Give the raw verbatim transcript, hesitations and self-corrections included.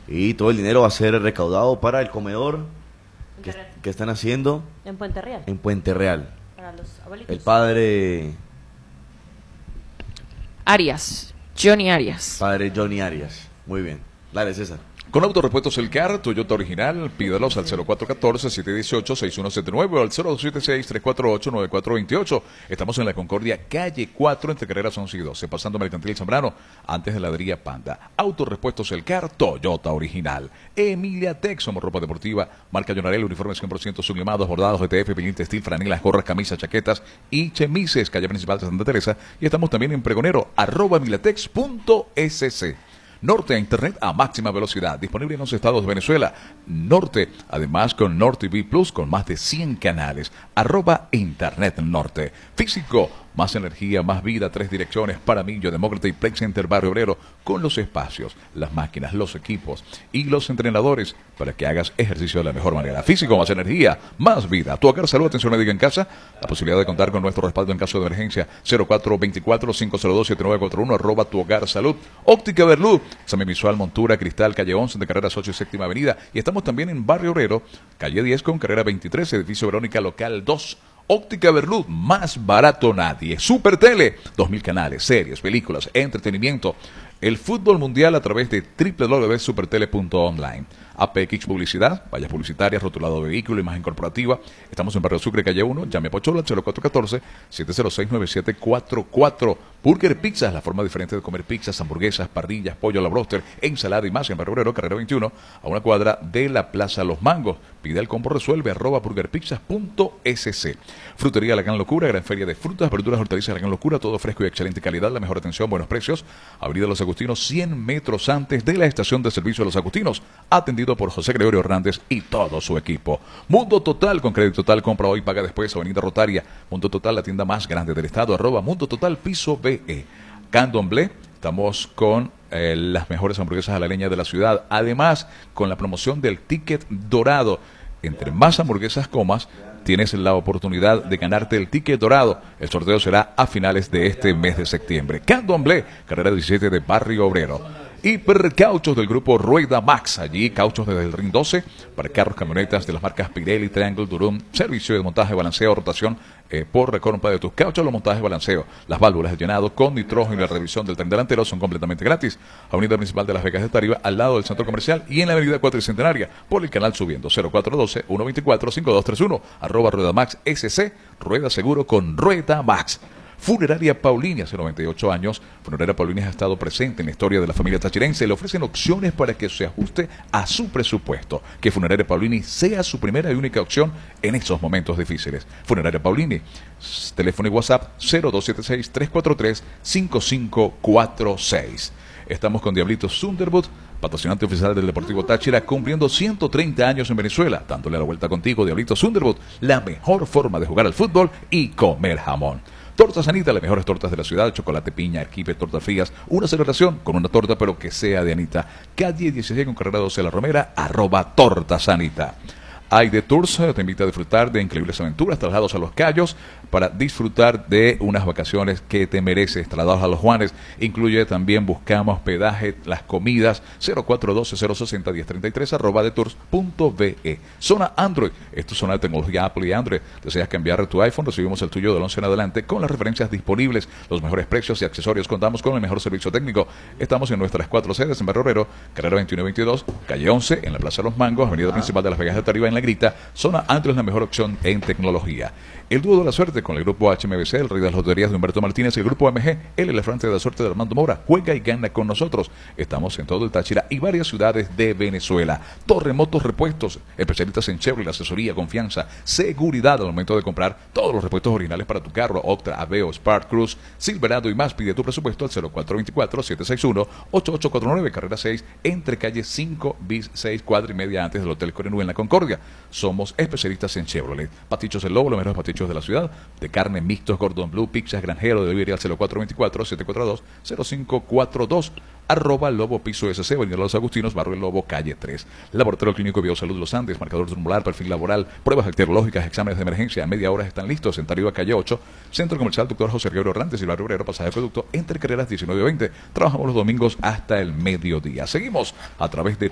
y todo el dinero va a ser recaudado para el comedor que, Internet. que están haciendo En Puente Real. en Puente Real. Para los abuelitos. El padre, Arias, Johnny Arias. padre Johnny Arias. Muy bien. Dale, César. Con Autorepuestos El Car, Toyota original, pídalos al cero cuatro uno cuatro, siete uno ocho, seis uno siete nueve o al cero dos siete seis, tres cuatro ocho, nueve cuatro dos ocho. Estamos en la Concordia, calle cuatro, entre carreras once y doce, pasando Mercantil Zambrano, antes de la Heladería Panda. Autorepuestos El Car, Toyota original. Emilia Tech, somos ropa deportiva, marca Jonarel, uniformes cien por ciento sublimados, bordados, G T F, pendiente steel, franelas, gorras, camisas, chaquetas y chemises, calle principal de Santa Teresa. Y estamos también en Pregonero, arroba emilatex punto es ce. Norte a Internet a máxima velocidad, disponible en los estados de Venezuela. Norte, además con Norte T V Plus, con más de cien canales. Arroba Internet Norte. Físico, más energía, más vida, tres direcciones, Paramillo, Demócrata y Play Center Barrio Obrero, con los espacios, las máquinas, los equipos y los entrenadores para que hagas ejercicio de la mejor manera. Físico, más energía, más vida. Tu hogar, salud, atención médica en casa, la posibilidad de contar con nuestro respaldo en caso de emergencia. Cero cuatro dos cuatro, cinco cero dos, siete nueve cuatro uno, arroba tu hogar salud. Óptica Berlú, examen visual, montura, cristal, calle once, de carreras ocho y séptima avenida. Y estamos también en Barrio Obrero, calle diez con carrera veintitrés, edificio Verónica, local dos. Óptica Berlud, más barato nadie. Super Tele, dos mil canales, series, películas, entretenimiento. El fútbol mundial a través de doble u doble u doble punto supertele punto online. A P X Publicidad, vallas publicitarias, rotulado de vehículo, imagen corporativa. Estamos en Barrio Sucre, calle uno. Llame a Pochola al cero cuatro uno cuatro, siete cero seis, nueve siete cuatro cuatro. Burger Pizzas, la forma diferente de comer pizzas, hamburguesas, parrillas, pollo a la broster, ensalada y más en Barrio Obrero, carrera veintiuno, a una cuadra de la Plaza Los Mangos. Pide el combo resuelve, arroba burgerpizzas punto es ce. Frutería La Gran Locura, gran feria de frutas, verduras, hortalizas La Gran Locura, todo fresco y excelente calidad, la mejor atención, buenos precios. Avenida Los Agustinos, cien metros antes de la estación de servicio de Los Agustinos, atendido por José Gregorio Hernández y todo su equipo. Mundo Total, con crédito total, compra hoy, paga después, Avenida Rotaria. Mundo Total, la tienda más grande del estado, arroba Mundo Total, piso B E. Candomblé, estamos con eh, las mejores hamburguesas a la leña de la ciudad, además con la promoción del ticket dorado. Entre más hamburguesas comas, tienes la oportunidad de ganarte el ticket dorado. El sorteo será a finales de este mes de septiembre. Candomblé, carrera diecisiete de Barrio Obrero. Hipercauchos del grupo Rueda Max. Allí cauchos desde el R I N doce para carros, camionetas de las marcas Pirelli, Triangle, Durum. Servicio de montaje, balanceo, rotación eh, por recompra de tus cauchos, los montajes, balanceo. Las válvulas de llenado con nitrógeno y la revisión del tren delantero son completamente gratis. Avenida Principal de Las Vegas de Tarima, al lado del Centro Comercial y en la Avenida Cuatricentenaria, por el canal subiendo. cero cuatro uno dos, uno dos cuatro, cinco dos tres uno. Arroba Rueda Max S C. Rueda seguro con Rueda Max. Funeraria Paulini, hace noventa y ocho años, Funeraria Paulini ha estado presente en la historia de la familia tachirense. Le ofrecen opciones para que se ajuste a su presupuesto. Que Funeraria Paulini sea su primera y única opción en estos momentos difíciles. Funeraria Paulini, teléfono y WhatsApp cero dos siete seis, tres cuatro tres, cinco cinco cuatro seis. Estamos con Diablitos Thunderbolt, patrocinante oficial del Deportivo Táchira, cumpliendo ciento treinta años en Venezuela, dándole la vuelta contigo. Diablitos Thunderbolt, la mejor forma de jugar al fútbol y comer jamón. Tortas Anita, las mejores tortas de la ciudad, chocolate, piña, arquipe, tortas frías, una celebración con una torta pero que sea de Anita. Calle dieciséis con carrera doce La Romera, arroba Tortas Anita. Aide Tours te invita a disfrutar de increíbles aventuras, traslados a Los Cayos, para disfrutar de unas vacaciones que te mereces. Traslados a Los Juanes, incluye también buscamos hospedaje, las comidas. Cero cuatro uno dos, cero seis cero, uno cero tres tres, arroba de tours punto be. Zona Android, esto es zona de tecnología Apple y Android. Deseas cambiar tu iPhone, recibimos el tuyo del once en adelante con las referencias disponibles, los mejores precios y accesorios. Contamos con el mejor servicio técnico. Estamos en nuestras cuatro sedes en Barrio Obrero, carrera veintiuno y veintidós, calle once, en la Plaza de los Mangos, avenida principal de Las Vegas de Tarima, en La Grita. Zona Android es la mejor opción en tecnología. El dúo de la suerte con el grupo H M B C, el rey de las loterías de Humberto Martínez, y el grupo A M G, el elefante de la suerte de Armando Mora. Juega y gana con nosotros. Estamos en todo el Táchira y varias ciudades de Venezuela. Torremotos Repuestos, especialistas en Chevrolet, asesoría, confianza, seguridad al momento de comprar todos los repuestos originales para tu carro, Octra, Aveo, Spark, Cruz, Silverado y más. Pide tu presupuesto al cero cuatro dos cuatro, siete seis uno, ocho ocho cuatro nueve, carrera seis, entre calle cinco bis seis, cuadra y media antes del Hotel Corenú en La Concordia. Somos especialistas en Chevrolet. Patichos El Lobo, los mejores patichos de la ciudad, de carne, mixtos, Gordon Blue, pizzas, granjero, delivery al cero cuatro dos cuatro, siete cuatro dos, cero cinco cuatro dos, arroba Lobo Piso S C, Avenida Los Agustinos, Barrio El Lobo, calle tres. Laboratorio Clínico de Biosalud Los Andes, marcador celular, perfil laboral, pruebas bacteriológicas, exámenes de emergencia, a media hora están listos. En Tariba, calle ocho, Centro Comercial Doctor José Gregorio Hernández y Barrio Obrero, pasaje de producto, entre carreras diecinueve y veinte. Trabajamos los domingos hasta el mediodía. Seguimos a través de